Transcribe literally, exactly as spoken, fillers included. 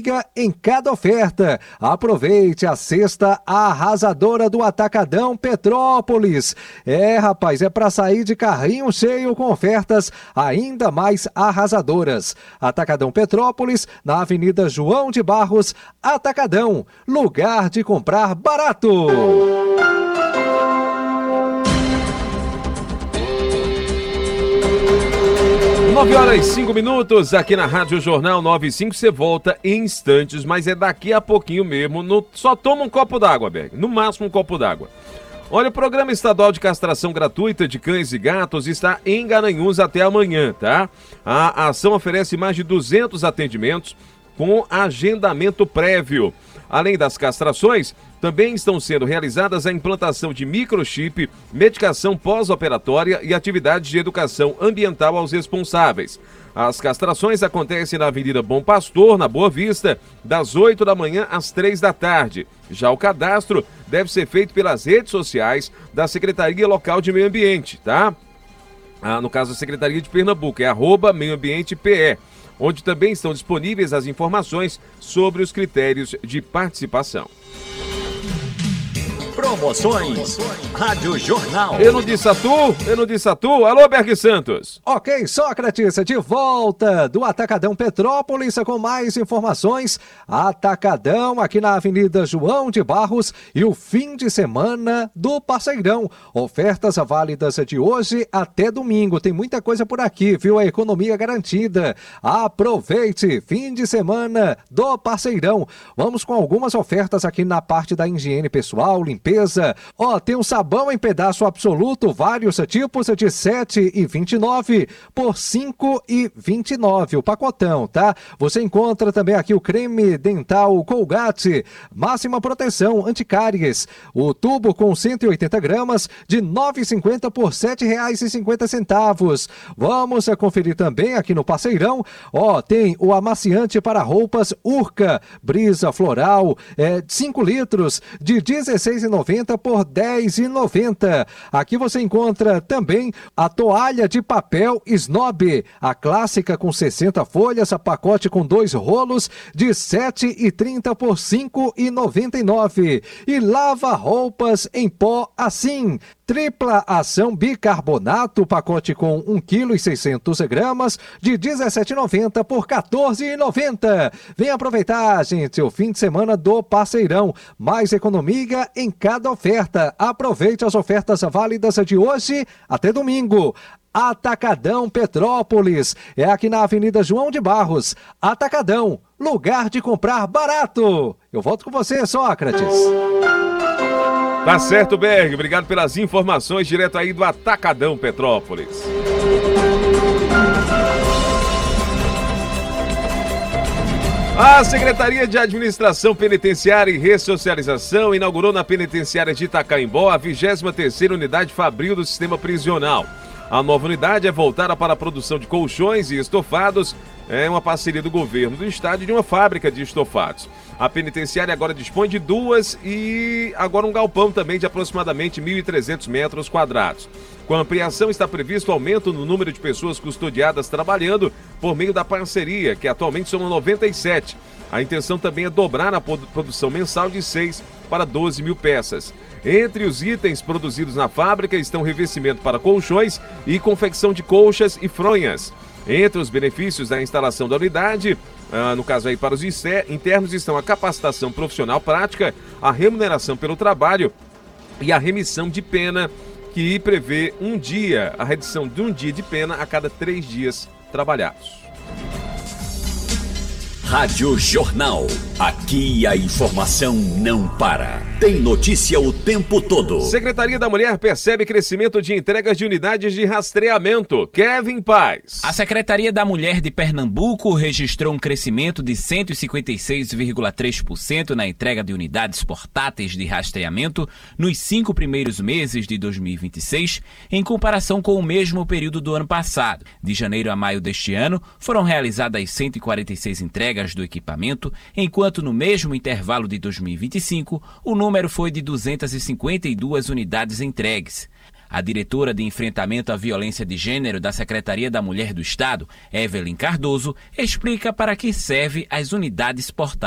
econômica em cada oferta. Aproveite a cesta arrasadora do Atacadão Petrópolis. É, rapaz, é para sair de carrinho cheio com ofertas ainda mais arrasadoras. Atacadão Petrópolis, na Avenida João de Barros, Atacadão, lugar de comprar barato. nove horas e cinco minutos aqui na Rádio Jornal nove e cinco, você volta em instantes, mas é daqui a pouquinho mesmo. No, só toma um copo d'água, Berg, no máximo um copo d'água. Olha, o Programa Estadual de Castração Gratuita de Cães e Gatos está em Garanhuns até amanhã, tá? A ação oferece mais de duzentos atendimentos com agendamento prévio. Além das castrações, também estão sendo realizadas a implantação de microchip, medicação pós-operatória e atividades de educação ambiental aos responsáveis. As castrações acontecem na Avenida Bom Pastor, na Boa Vista, das oito da manhã às três da tarde. Já o cadastro deve ser feito pelas redes sociais da Secretaria Local de Meio Ambiente, tá? Ah, no caso, a Secretaria de Pernambuco, é arroba Meio Ambiente P E, onde também estão disponíveis as informações sobre os critérios de participação. Promoções Rádio Jornal. Eu não disse a tu, eu não disse a tu. Alô, Berg Santos. Ok, Sócrates, de volta do Atacadão Petrópolis com mais informações. Atacadão aqui na Avenida João de Barros e o fim de semana do Parceirão. Ofertas válidas de hoje até domingo. Tem muita coisa por aqui, viu? A economia garantida. Aproveite, fim de semana do Parceirão. Vamos com algumas ofertas aqui na parte da higiene pessoal, limpeza. Ó, oh, tem um sabão em pedaço absoluto, vários tipos de sete e vinte e nove por cinco e vinte e nove, o pacotão, tá? Você encontra também aqui o creme dental Colgate, máxima proteção anticáries, o tubo com cento e oitenta gramas de nove reais e cinquenta por sete reais e cinquenta centavos. Vamos a conferir também aqui no Parceirão, ó, oh, tem o amaciante para roupas Urca, brisa floral, é, cinco litros de dezesseis reais e noventa centavos por dez reais e noventa centavos. Aqui você encontra também a toalha de papel Snob, a clássica com sessenta folhas, a pacote com dois rolos de sete reais e trinta centavos por cinco reais e noventa e nove centavos. E lava roupas em pó assim, tripla ação bicarbonato, pacote com um quilo e seiscentos gramas de dezessete reais e noventa centavos por quatorze reais e noventa centavos. Vem aproveitar, gente, o fim de semana do Parceirão. Mais economia em cada oferta. Aproveite as ofertas válidas de hoje até domingo. Atacadão Petrópolis, é aqui na Avenida João de Barros. Atacadão, lugar de comprar barato. Eu volto com você, Sócrates. Tá certo, Berg. Obrigado pelas informações direto aí do Atacadão Petrópolis. A Secretaria de Administração Penitenciária e Ressocialização inaugurou na penitenciária de Itacaimbó a vigésima terceira unidade fabril do sistema prisional. A nova unidade é voltada para a produção de colchões e estofados, é uma parceria do governo do estado e de uma fábrica de estofados. A penitenciária agora dispõe de duas e agora um galpão também de aproximadamente mil e trezentos metros quadrados. Com a ampliação está previsto aumento no número de pessoas custodiadas trabalhando por meio da parceria, que atualmente são noventa e sete. A intenção também é dobrar a produção mensal de seis para doze mil peças. Entre os itens produzidos na fábrica estão revestimento para colchões e confecção de colchas e fronhas. Entre os benefícios da instalação da unidade, ah, no caso aí para os internos, estão a capacitação profissional prática, a remuneração pelo trabalho e a remissão de pena, que prevê um dia, a redução de um dia de pena a cada três dias trabalhados. Rádio Jornal. Aqui a informação não para. Tem notícia o tempo todo. Secretaria da Mulher percebe crescimento de entregas de unidades de rastreamento. Kevin Paz. A Secretaria da Mulher de Pernambuco registrou um crescimento de cento e cinquenta e seis vírgula três por cento na entrega de unidades portáteis de rastreamento nos cinco primeiros meses de dois mil e vinte e seis, em comparação com o mesmo período do ano passado. De janeiro a maio deste ano, foram realizadas cento e quarenta e seis entregas do equipamento, enquanto no mesmo intervalo de dois mil e vinte e cinco, o número foi de duzentas e cinquenta e duas unidades entregues. A diretora de Enfrentamento à Violência de Gênero da Secretaria da Mulher do Estado, Evelyn Cardoso, explica para que serve as unidades portáteis.